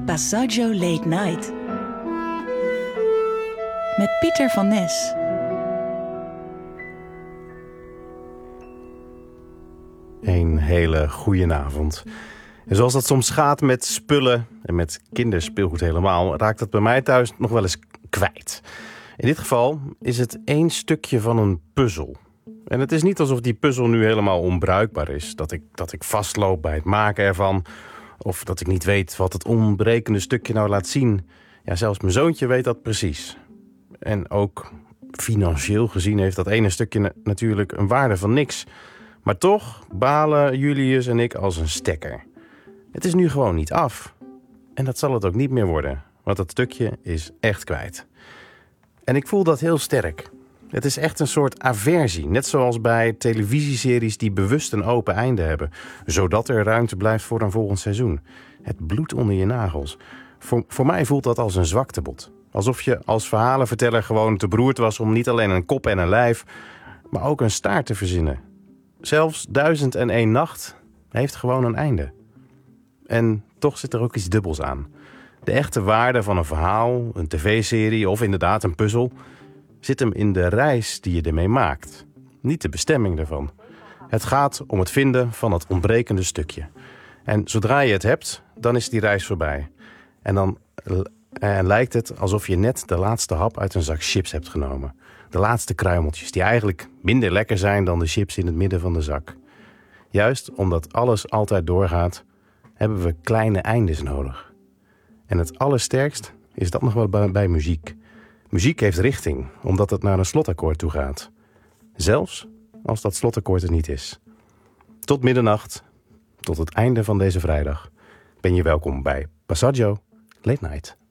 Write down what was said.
Passaggio Late Night. Met Pieter van Nes. Een hele goeie avond. En zoals dat soms gaat met spullen en met kinderspeelgoed helemaal, raakt dat bij mij thuis nog wel eens kwijt. In dit geval is het één stukje van een puzzel. En het is niet alsof die puzzel nu helemaal onbruikbaar is. Dat ik vastloop bij het maken ervan. Of dat ik niet weet wat het ontbrekende stukje nou laat zien. Ja, zelfs mijn zoontje weet dat precies. En ook financieel gezien heeft dat ene stukje natuurlijk een waarde van niks. Maar toch balen Julius en ik als een stekker. Het is nu gewoon niet af. En dat zal het ook niet meer worden. Want dat stukje is echt kwijt. En ik voel dat heel sterk. Het is echt een soort aversie. Net zoals bij televisieseries die bewust een open einde hebben. Zodat er ruimte blijft voor een volgend seizoen. Het bloed onder je nagels. Voor mij voelt dat als een zwaktebod. Alsof je als verhalenverteller gewoon te beroerd was om niet alleen een kop en een lijf, maar ook een staart te verzinnen. Zelfs 1001 Nacht heeft gewoon een einde. En toch zit er ook iets dubbels aan. De echte waarde van een verhaal, een tv-serie of inderdaad een puzzel zit hem in de reis die je ermee maakt. Niet de bestemming ervan. Het gaat om het vinden van het ontbrekende stukje. En zodra je het hebt, dan is die reis voorbij. En dan lijkt het alsof je net de laatste hap uit een zak chips hebt genomen. De laatste kruimeltjes, die eigenlijk minder lekker zijn dan de chips in het midden van de zak. Juist omdat alles altijd doorgaat, hebben we kleine eindes nodig. En het allersterkst is dat nog wel bij muziek. Muziek heeft richting, omdat het naar een slotakkoord toe gaat. Zelfs als dat slotakkoord er niet is. Tot middernacht, tot het einde van deze vrijdag, ben je welkom bij Passaggio Late Night.